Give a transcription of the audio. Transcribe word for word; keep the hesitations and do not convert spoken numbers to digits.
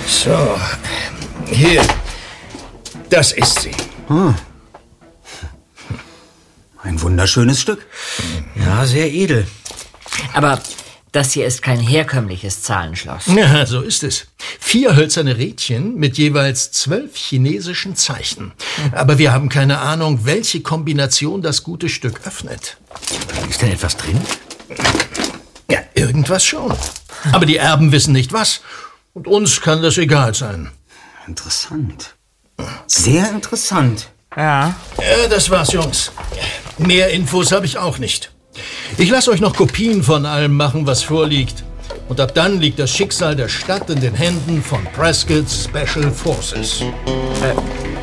So, hier. Das ist sie. Hm. Ein wunderschönes Stück. Ja, sehr edel. Aber das hier ist kein herkömmliches Zahlenschloss. Ja, so ist es. Vier hölzerne Rädchen mit jeweils zwölf chinesischen Zeichen. Aber wir haben keine Ahnung, welche Kombination das gute Stück öffnet. Ist denn etwas drin? Ja, irgendwas schon. Aber die Erben wissen nicht was. Und uns kann das egal sein. Interessant. Sehr interessant. Ja. Ja, das war's, Jungs. Mehr Infos habe ich auch nicht. Ich lasse euch noch Kopien von allem machen, was vorliegt. Und ab dann liegt das Schicksal der Stadt in den Händen von Prescott's Special Forces. Äh,